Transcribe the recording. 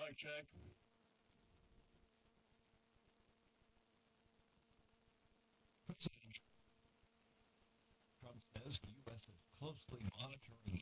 Mic check. President Trump says the U.S. is closely monitoring